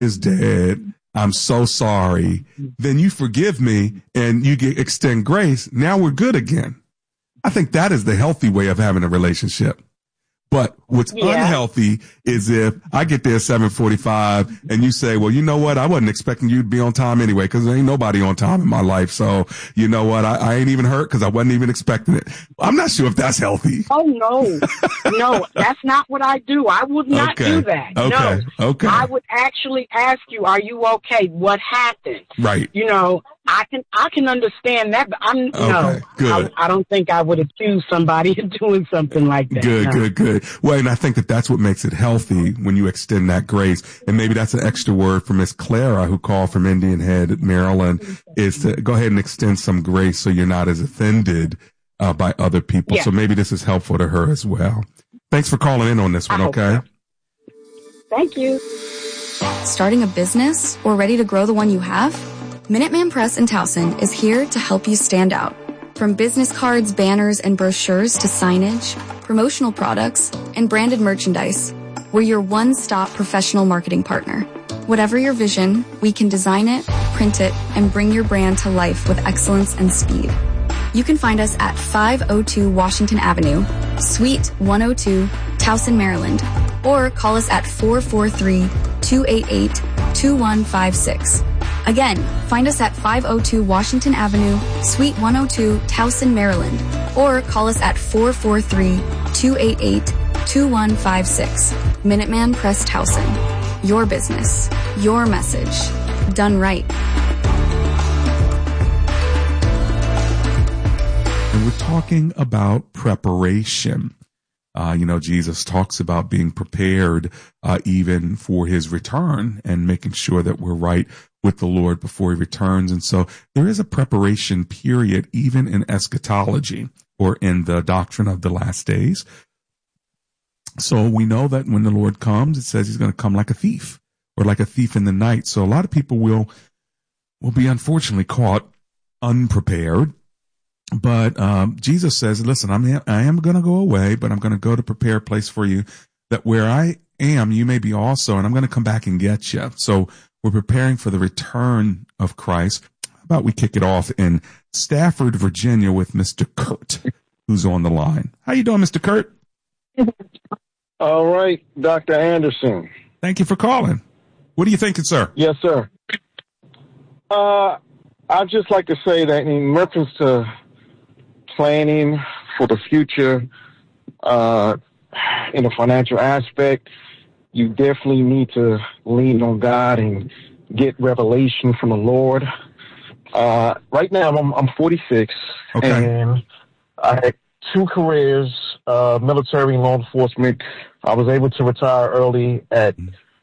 is dead. I'm so sorry. Then you forgive me and you extend grace. Now we're good again. I think that is the healthy way of having a relationship. But what's unhealthy is if I get there at 7:45 and you say, well, you know what? I wasn't expecting you to be on time anyway, because there ain't nobody on time in my life. So you know what? I ain't even hurt because I wasn't even expecting it. I'm not sure if that's healthy. Oh, no. No, that's not what I do. I would not do that. Okay. No. Okay. I would actually ask you, are you okay? What happened? Right. You know, I can understand that, but Good. I don't think I would accuse somebody of doing something like that. Good. Well, and I think that's what makes it healthy when you extend that grace. And maybe that's an extra word for Miss Clara, who called from Indian Head, Maryland, is to go ahead and extend some grace so you're not as offended by other people. Yes. So maybe this is helpful to her as well. Thanks for calling in on this one, okay? So. Thank you. Starting a business or ready to grow the one you have? Minuteman Press in Towson is here to help you stand out. From business cards, banners, and brochures to signage, promotional products, and branded merchandise, we're your one-stop professional marketing partner. Whatever your vision, we can design it, print it, and bring your brand to life with excellence and speed. You can find us at 502 Washington Avenue, Suite 102, Towson, Maryland, or call us at 443-288-2156. Again, find us at 502 Washington Avenue, Suite 102, Towson, Maryland, or call us at 443-288-2156. Minuteman Press Towson. Your business, your message, done right. And we're talking about preparation. Jesus talks about being prepared even for his return and making sure that we're right with the Lord before he returns. And so there is a preparation period even in eschatology or in the doctrine of the last days. So we know that when the Lord comes, it says he's going to come like a thief or like a thief in the night. So a lot of people will be unfortunately caught unprepared. But Jesus says, listen, I am going to go away, but I'm going to go to prepare a place for you, that where I am, you may be also, and I'm going to come back and get you. So we're preparing for the return of Christ. How about we kick it off in Stafford, Virginia with Mr. Kurt, who's on the line. How you doing, Mr. Kurt? All right, Dr. Anderson. Thank you for calling. What are you thinking, sir? Yes, sir. I'd just like to say that in reference to planning for the future in a financial aspect, you definitely need to lean on God and get revelation from the Lord. Right now, I'm 46, and I had two careers, military and law enforcement. I was able to retire early at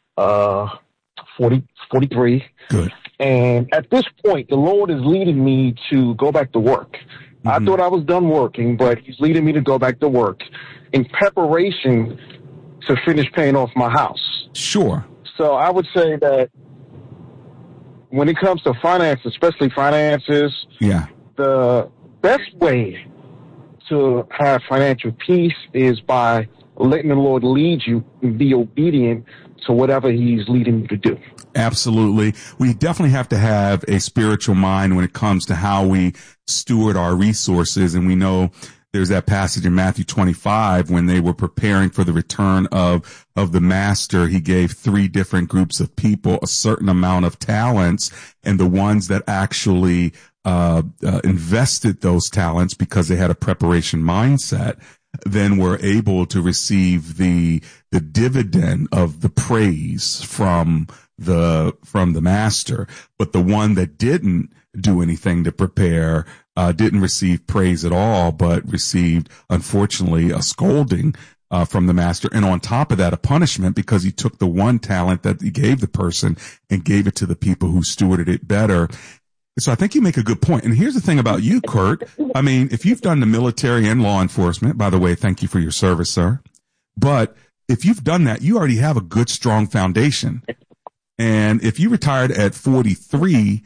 43. Good. And at this point, the Lord is leading me to go back to work. Mm-hmm. I thought I was done working, but he's leading me to go back to work in preparation to finish paying off my house. Sure. So I would say that when it comes to finance, especially finances, the best way to have financial peace is by letting the Lord lead you and be obedient to whatever he's leading you to do. Absolutely. We definitely have to have a spiritual mind when it comes to how we steward our resources. And we know there's that passage in Matthew 25 when they were preparing for the return of the master. He gave three different groups of people a certain amount of talents, and the ones that actually invested those talents because they had a preparation mindset then were able to receive the dividend of the praise from the master. But the one that didn't do anything to prepare didn't receive praise at all, but received, unfortunately, a scolding from the master. And on top of that, a punishment because he took the one talent that he gave the person and gave it to the people who stewarded it better. So I think you make a good point. And here's the thing about you, Kurt. I mean, if you've done the military and law enforcement, by the way, thank you for your service, sir. But if you've done that, you already have a good, strong foundation. And if you retired at 43,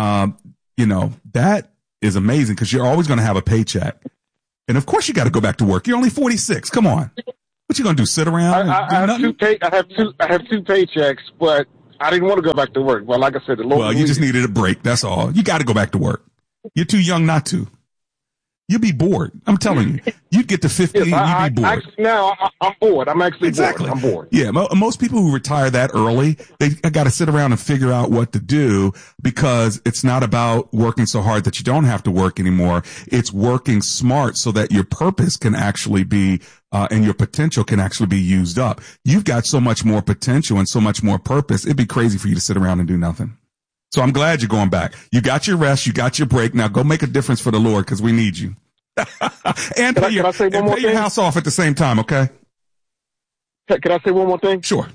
that is amazing because you're always going to have a paycheck. And of course you got to go back to work. You're only 46. Come on. What you going to do? Sit around? I have two paychecks, but I didn't want to go back to work. Well, like I said, the Lord. Well, you just needed a break. That's all. You got to go back to work. You're too young not to. You'd be bored. I'm telling you. You'd get to 50 and you'd be bored. I'm bored. I'm actually exactly bored. I'm bored. Yeah, most people who retire that early, they got to sit around and figure out what to do, because it's not about working so hard that you don't have to work anymore. It's working smart so that your purpose can actually be and your potential can actually be used up. You've got so much more potential and so much more purpose. It'd be crazy for you to sit around and do nothing. So I'm glad you're going back. You got your rest. You got your break. Now go make a difference for the Lord, because we need you. And pay your house off at the same time, okay? Can I say one more thing? Sure.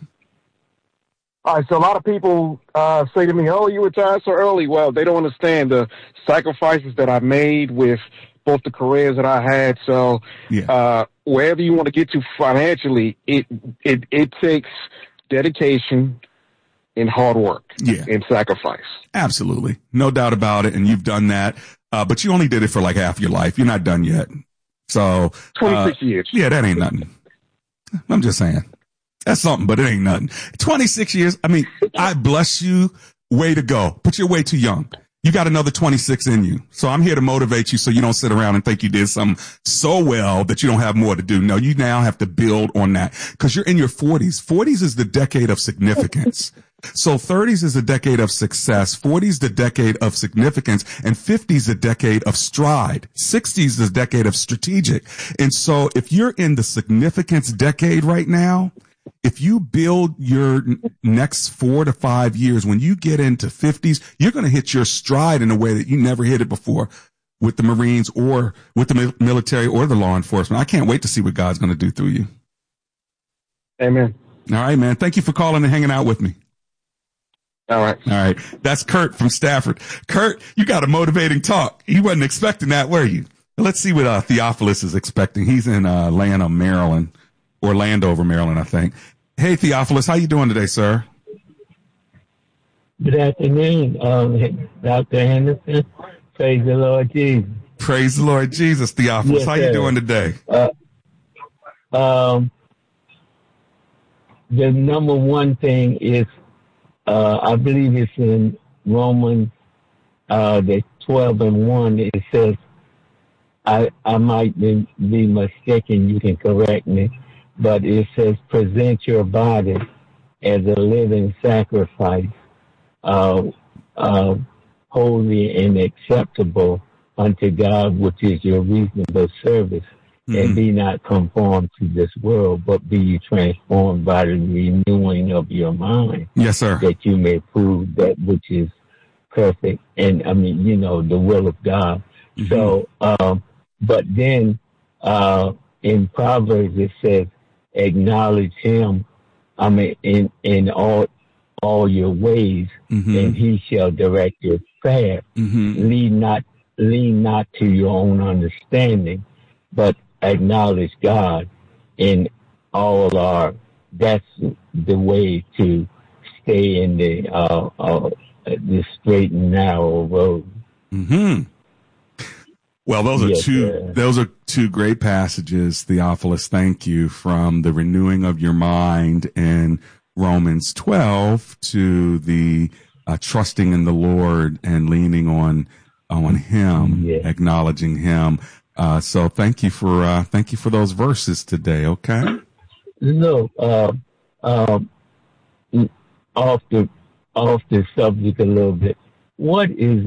All right, so a lot of people say to me, oh, you retired so early. Well, they don't understand the sacrifices that I made with both the careers that I had. So wherever you want to get to financially, it takes dedication and hard work and sacrifice. Absolutely. No doubt about it. And you've done that. But you only did it for like half your life. You're not done yet. So 26 years. Yeah, that ain't nothing. I'm just saying. That's something, but it ain't nothing. 26 years. I mean, I bless you. Way to go. But you're way too young. You got another 26 in you. So I'm here to motivate you so you don't sit around and think you did something so well that you don't have more to do. No, you now have to build on that, because you're in your 40s. 40s is the decade of significance. So 30s is a decade of success, 40s the decade of significance, and 50s the decade of stride. 60s is the decade of strategic. And so if you're in the significance decade right now, if you build your next 4 to 5 years, when you get into 50s, you're going to hit your stride in a way that you never hit it before with the Marines or with the military or the law enforcement. I can't wait to see what God's going to do through you. Amen. All right, man. Thank you for calling and hanging out with me. All right. All right. That's Kurt from Stafford. Kurt, you got a motivating talk. You wasn't expecting that, were you? Let's see what Theophilus is expecting. He's in Landover, Maryland, I think. Hey, Theophilus, how you doing today, sir? Good afternoon, Dr. Henderson. Praise the Lord Jesus. Praise the Lord Jesus, Theophilus. Yes, how you doing today? The number one thing is, I believe it's in Romans, the 12:1. It says, I might be mistaken. You can correct me, but it says, present your body as a living sacrifice, holy and acceptable unto God, which is your reasonable service. And be not conformed to this world, but be ye transformed by the renewing of your mind. Yes, sir. That you may prove that which is perfect. And the will of God. So, but then, in Proverbs, it says, acknowledge him, in all your ways, and he shall direct your path. Lean not to your own understanding, but acknowledge God in all that's the way to stay in the straight and narrow road. Well, those are two great passages, Theophilus. Thank you, from the renewing of your mind in Romans 12 to the trusting in the Lord and leaning on him, acknowledging him. So thank you for those verses today. Okay. No, off the subject a little bit. What is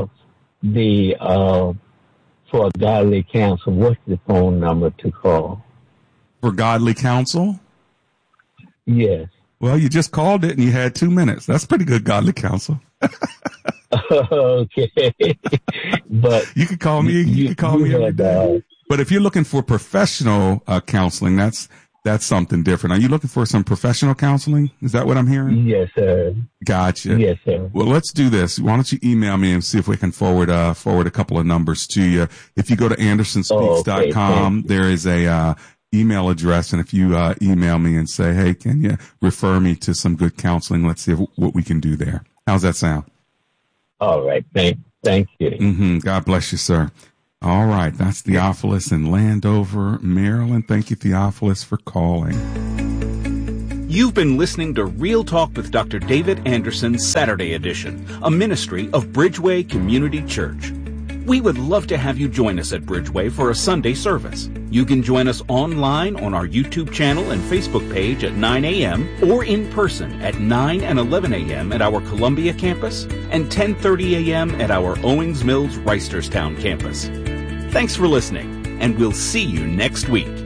for godly counsel? What's the phone number to call for godly counsel? Yes. Well, you just called it and you had 2 minutes. That's pretty good godly counsel. Okay. But you can call me. You can call me every day. But if you're looking for professional counseling, that's something different. Are you looking for some professional counseling? Is that what I'm hearing? Yes, sir. Gotcha. Yes, sir. Well, let's do this. Why don't you email me and see if we can forward a couple of numbers to you. If you go to andersonspeaks.com, there is a email address, and if you email me and say, hey, can you refer me to some good counseling? Let's see what we can do there. How's that sound? All right. Thank you. God bless you, sir. All right. That's Theophilus in Landover, Maryland. Thank you, Theophilus, for calling. You've been listening to Real Talk with Dr. David Anderson's Saturday edition, a ministry of Bridgeway Community Church. We would love to have you join us at Bridgeway for a Sunday service. You can join us online on our YouTube channel and Facebook page at 9 a.m. or in person at 9 and 11 a.m. at our Columbia campus and 10:30 a.m. at our Owings Mills Reisterstown campus. Thanks for listening, and we'll see you next week.